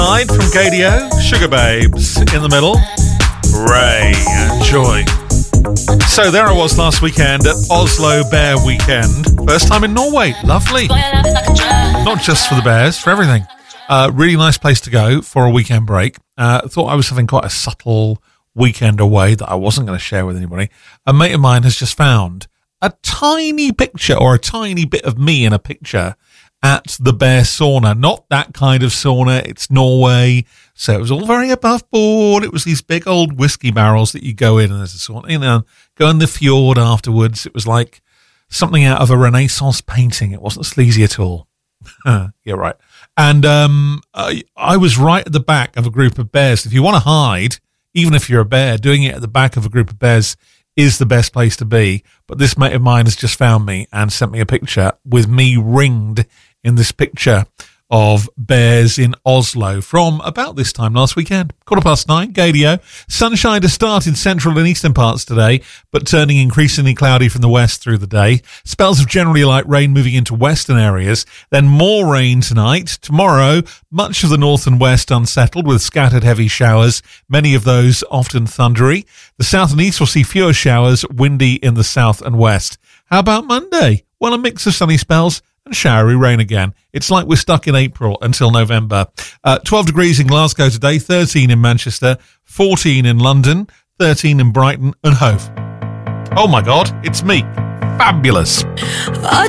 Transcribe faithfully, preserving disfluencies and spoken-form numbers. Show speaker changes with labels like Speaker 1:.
Speaker 1: From Gadio, Sugar Babes in the middle, Ray and Joy. So there I was last weekend at Oslo Bear Weekend. First time in Norway, lovely. Not just for the bears, for everything. Uh, really nice place to go for a weekend break. Uh, thought I was having quite a subtle weekend away that I wasn't going to share with anybody. A mate of mine has just found a tiny picture or a tiny bit of me in a picture at the Bear Sauna. Not that kind of sauna. It's Norway. So it was all very above board. It was these big old whiskey barrels that you go in and there's a sauna, you know, go in the fjord afterwards. It was like something out of a Renaissance painting. It wasn't sleazy at all. Yeah, right. And um, I, I was right at the back of a group of bears. If you want to hide, even if you're a bear, doing it at the back of a group of bears is the best place to be. But this mate of mine has just found me and sent me a picture with me ringed in this picture of bears in Oslo from about this time last weekend. Quarter past nine, Gadio. Sunshine to start in central and eastern parts today, but turning increasingly cloudy from the west through the day. Spells of generally light rain moving into western areas. Then more rain tonight. Tomorrow, much of the north and west unsettled with scattered heavy showers, many of those often thundery. The south and east will see fewer showers, windy in the south and west. How about Monday? Well, a mix of sunny spells and showery rain again. It's like we're stuck in April until November. Uh, twelve degrees in Glasgow today, thirteen in Manchester, fourteen in London, thirteen in Brighton and Hove. Oh my God, it's me. Fabulous.
Speaker 2: I